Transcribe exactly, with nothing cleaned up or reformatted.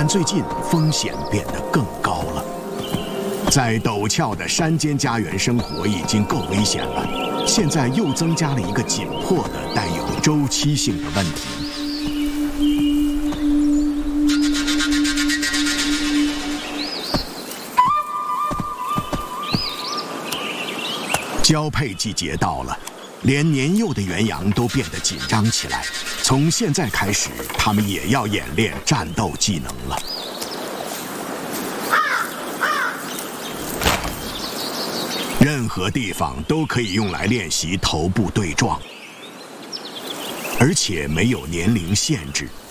但最近风险变得更高了。在陡峭的山间家园生活已经够危险了，现在又增加了一个紧迫的、带有周期性的问题。交配季节到了，连年幼的原羊都变得紧张起来。从现在开始，它们也要演练战斗技能了。任何地方都可以用来练习头部对撞，而且没有年龄限制。